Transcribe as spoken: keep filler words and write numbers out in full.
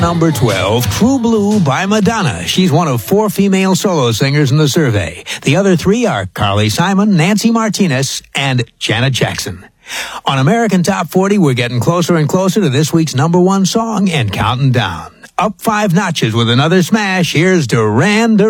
Number twelve, True Blue by Madonna. She's one of four female solo singers in the survey. The other three are Carly Simon, Nancy Martinez, and Janet Jackson. On American Top forty, we're getting closer and closer to this week's number one song and counting down. Up five notches with another smash, here's Duran Duran.